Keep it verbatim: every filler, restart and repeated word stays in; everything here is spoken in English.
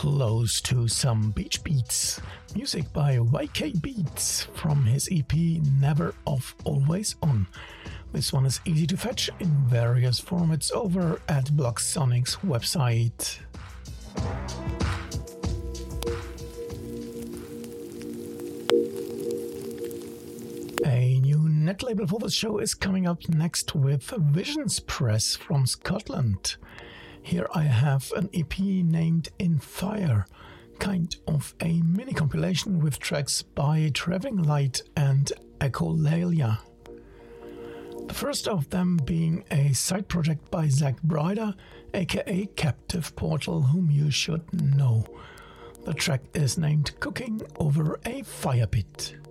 close to some beach beats. Music by Y K Beats from his E P Never Off Always On. This one is easy to fetch in various formats over at Blocksonic's website. A new net label for the show is coming up next with Visions Press from Scotland. Here I have an E P named In Fire, kind of a mini compilation with tracks by Traveling Light and Echolalia. The first of them being a side project by Zach Bryder, aka Captive Portal, whom you should know. The track is named Cooking Over a Fire Pit.